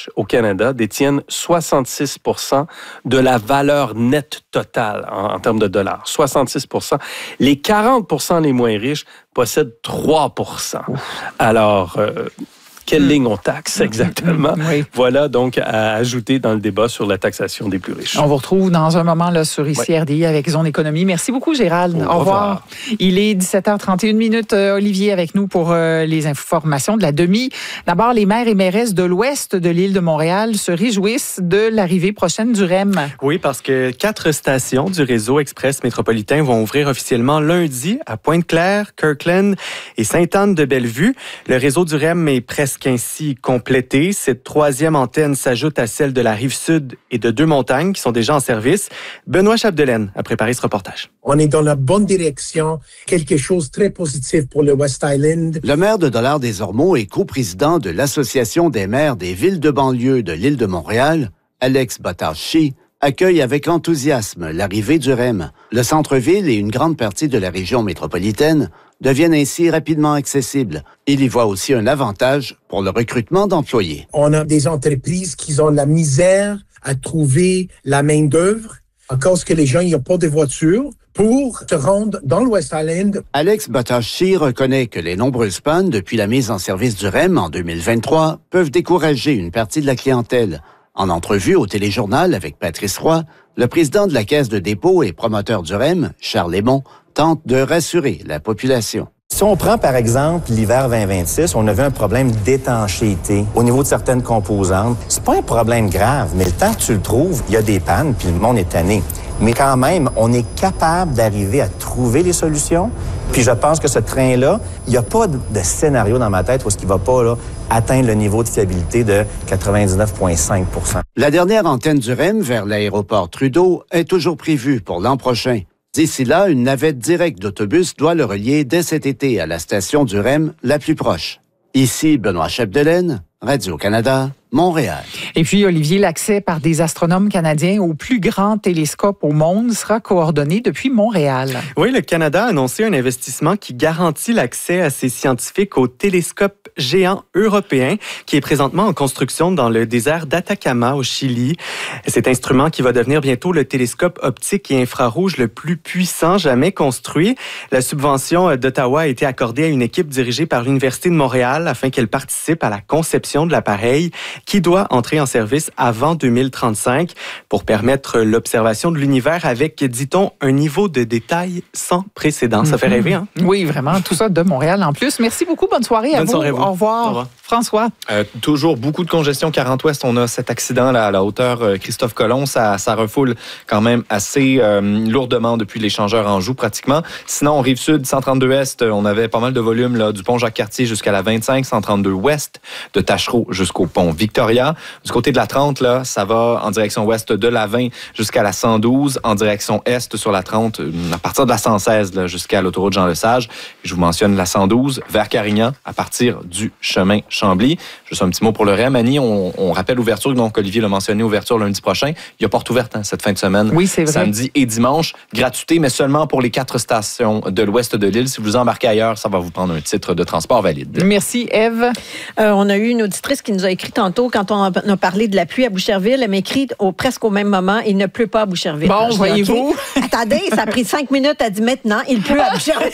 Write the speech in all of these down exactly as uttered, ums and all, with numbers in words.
riches au Canada détiennent soixante-six pour cent de la valeur nette totale en, en termes de dollars. soixante-six pour cent. Les quarante pour cent les moins riches possèdent trois pour cent. Alors, euh, quelle ligne on taxe exactement? Oui. Voilà donc à ajouter dans le débat sur la taxation des plus riches. On vous retrouve dans un moment là sur I C R D I oui. avec Zone Économie. Merci beaucoup, Gérald. Au, Au revoir. revoir. Il est dix-sept heures trente et une minutes. Olivier avec nous pour euh, les informations de la demi. D'abord, les maires et mairesses de l'ouest de l'île de Montréal se réjouissent de l'arrivée prochaine du R E M. Oui, parce que quatre stations du réseau express métropolitain vont ouvrir officiellement lundi à Pointe-Claire, Kirkland et Sainte-Anne-de-Bellevue. Le réseau du R E M est presque ainsi complété. Cette troisième antenne s'ajoute à celle de la Rive-Sud et de Deux-Montagnes qui sont déjà en service. Benoît Chapdelaine a préparé ce reportage. On est dans la bonne direction, quelque chose de très positif pour le West Island. Le maire de Dollard-des-Ormeaux et coprésident de l'Association des maires des villes de banlieue de l'île de Montréal, Alex Bottarchi, accueille avec enthousiasme l'arrivée du R E M. Le centre-ville et une grande partie de la région métropolitaine deviennent ainsi rapidement accessibles. Il y voit aussi un avantage pour le recrutement d'employés. On a des entreprises qui ont la misère à trouver la main-d'œuvre à cause que les gens n'ont pas de voiture pour se rendre dans le West Island. Alex Bottarchi reconnaît que les nombreuses pannes depuis la mise en service du R E M en deux mille vingt-trois peuvent décourager une partie de la clientèle. En entrevue au Téléjournal avec Patrice Roy, le président de la Caisse de dépôt et promoteur du R E M, Charles Lémon, tente de rassurer la population. Si on prend, par exemple, l'hiver vingt vingt-six, on avait un problème d'étanchéité au niveau de certaines composantes. C'est pas un problème grave, mais le temps que tu le trouves, il y a des pannes, puis le monde est tanné. Mais quand même, on est capable d'arriver à trouver les solutions. Puis je pense que ce train-là, il n'y a pas de scénario dans ma tête où est-ce qu'il va pas là, atteindre le niveau de fiabilité de quatre-vingt-dix-neuf virgule cinq pour cent. La dernière antenne du R E M vers l'aéroport Trudeau est toujours prévue pour l'an prochain. D'ici là, une navette directe d'autobus doit le relier dès cet été à la station du R E M la plus proche. Ici, Benoît Chapdelaine, Radio-Canada, Montréal. Et puis, Olivier, l'accès par des astronomes canadiens au plus grand télescope au monde sera coordonné depuis Montréal. Oui, le Canada a annoncé un investissement qui garantit l'accès à ses scientifiques au télescope géant européen qui est présentement en construction dans le désert d'Atacama au Chili. Cet instrument qui va devenir bientôt le télescope optique et infrarouge le plus puissant jamais construit. La subvention d'Ottawa a été accordée à une équipe dirigée par l'Université de Montréal afin qu'elle participe à la conception de l'appareil qui doit entrer en service avant deux mille trente-cinq pour permettre l'observation de l'univers avec, dit-on, un niveau de détail sans précédent. Ça fait rêver, hein? Oui, vraiment. Tout ça de Montréal en plus. Merci beaucoup. Bonne soirée à Bonne vous. Soirée à vous. Au revoir. Au revoir. François. Euh, toujours beaucoup de congestion. quarante-Ouest, on a cet accident là, à la hauteur euh, Christophe Colomb. Ça, ça refoule quand même assez euh, lourdement depuis l'échangeur Anjou pratiquement. Sinon, Rive-Sud, cent trente-deux Est, on avait pas mal de volume là, du pont Jacques-Cartier jusqu'à la vingt-cinq, cent trente-deux Ouest, de Tachereau jusqu'au pont Victoria. Du côté de la trente, là, ça va en direction ouest de la vingt jusqu'à la cent douze, en direction est sur la trente, à partir de la cent seize là, jusqu'à l'autoroute Jean-Lesage. Je vous mentionne la cent douze vers Carignan à partir du chemin Chambly. Juste un petit mot pour le R E M. Annie, on, on rappelle ouverture, donc Olivier l'a mentionné, ouverture lundi prochain. Il y a porte ouverte hein, cette fin de semaine. Oui, c'est vrai. Samedi et dimanche. Gratuité, mais seulement pour les quatre stations de l'ouest de l'île. Si vous embarquez ailleurs, ça va vous prendre un titre de transport valide. Merci, Ève. Euh, on a eu une auditrice qui nous a écrit tantôt, quand on a parlé de la pluie à Boucherville, elle m'écrit au, presque au même moment, il ne pleut pas à Boucherville. Bon, voyez-vous. Okay. Attendez, ça a pris cinq minutes, elle dit maintenant, il pleut à Boucherville.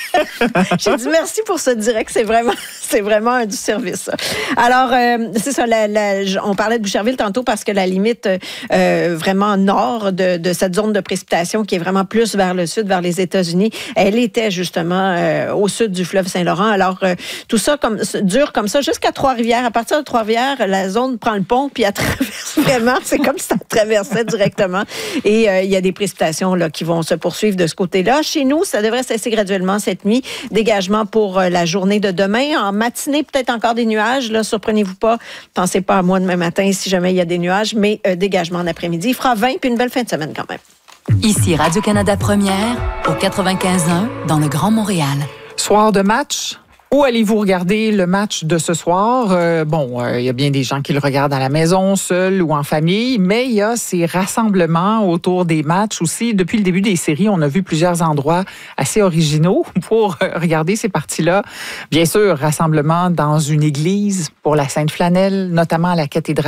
J'ai dit merci pour ce direct, c'est vraiment, c'est vraiment un du service. Alors, euh, c'est ça, la, la, on parlait de Boucherville tantôt parce que la limite euh, vraiment nord de, de cette zone de précipitation qui est vraiment plus vers le sud, vers les États-Unis, elle était justement euh, au sud du fleuve Saint-Laurent. Alors, euh, tout ça comme, dure comme ça jusqu'à Trois-Rivières. À partir de Trois-Rivières, la zone prend le pont puis elle traverse vraiment, c'est comme si ça traversait directement. Et euh, il y a des précipitations là, qui vont se poursuivre de ce côté-là. Chez nous, ça devrait cesser graduellement cette nuit. Dégagement pour euh, la journée de demain. En matinée, peut-être encore des nuages. Là, surprenez-vous pas. Pensez pas à moi demain matin si jamais il y a des nuages, mais euh, dégagement en après-midi. Il fera vingt puis une belle fin de semaine quand même. Ici Radio-Canada Première, au quatre-vingt-quinze un, dans le Grand Montréal. Soir de match. Où allez-vous regarder le match de ce soir? Euh, bon, il euh, y a bien des gens qui le regardent à la maison, seul ou en famille, mais il y a ces rassemblements autour des matchs aussi. Depuis le début des séries, on a vu plusieurs endroits assez originaux pour regarder ces parties-là. Bien sûr, rassemblement dans une église pour la Sainte Flanelle, notamment à la cathédrale